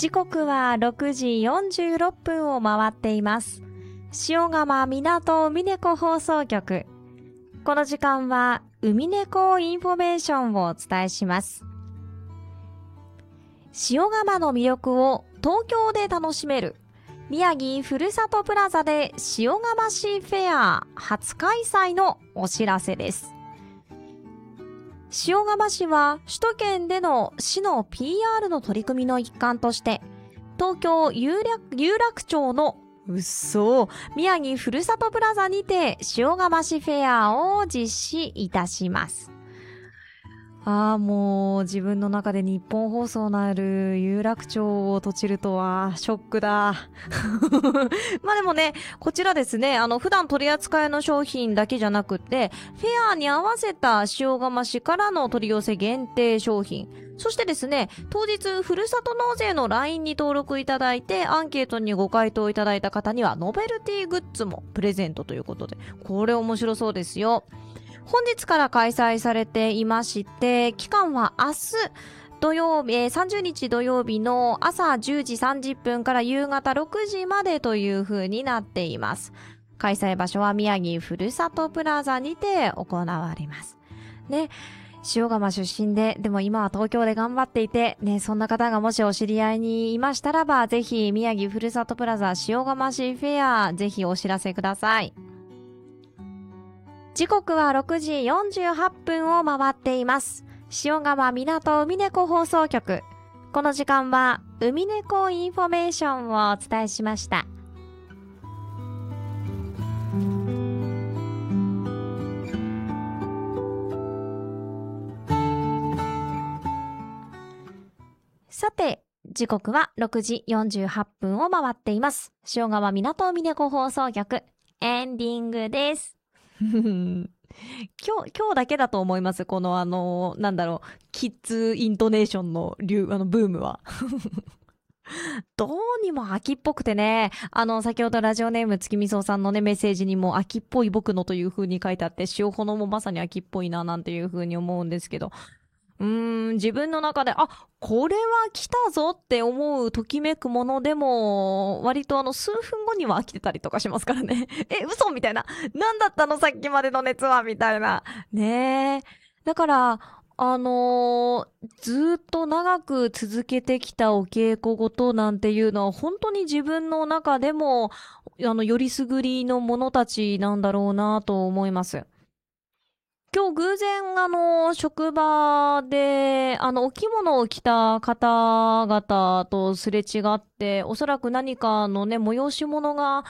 時刻は6時46分を回っています。塩釜港海猫放送局。この時間は海猫インフォメーションをお伝えします。塩釜の魅力を東京で楽しめる宮城ふるさとプラザで塩釜市フェア初開催のお知らせです。塩釜市は首都圏での市の PR の取り組みの一環として東京有楽町の宮城ふるさとプラザにて塩釜市フェアを実施いたします。もう自分の中で日本放送のある有楽町を閉じるとはショックだ。まあでもね、こちらですね、普段取り扱いの商品だけじゃなくて、フェアに合わせた塩釜市からの取り寄せ限定商品、そしてですね、当日ふるさと納税の LINE に登録いただいてアンケートにご回答いただいた方にはノベルティグッズもプレゼントということで、これ面白そうですよ。本日から開催されていまして、期間は明日土曜日、30日土曜日の朝10時30分から夕方6時までという風になっています。開催場所は宮城ふるさとプラザにて行われます。ね。塩釜出身で、でも今は東京で頑張っていて、ね、そんな方がもしお知り合いにいましたらば、ぜひ宮城ふるさとプラザ塩釜市フェア、ぜひお知らせください。時刻は6時48分を回っています。塩釜港海猫放送局。この時間は海猫インフォメーションをお伝えしました。さて、時刻は6時48分を回っています。塩釜港海猫放送局、エンディングです。今日だけだと思います。このキッズイントネーションのブームは。どうにも秋っぽくてね、先ほどラジオネーム月見そうさんのね、メッセージにも秋っぽい僕のという風に書いてあって、塩ほのもまさに秋っぽいななんていう風に思うんですけど、自分の中で、これは来たぞって思うときめくものでも、割と数分後には飽きてたりとかしますからね。嘘みたいな。なんだったのさっきまでの熱はみたいな。ねえ。だから、ずっと長く続けてきたお稽古事なんていうのは、本当に自分の中でも、よりすぐりのものたちなんだろうなと思います。今日偶然職場でお着物を着た方々とすれ違って、おそらく何かのね催し物が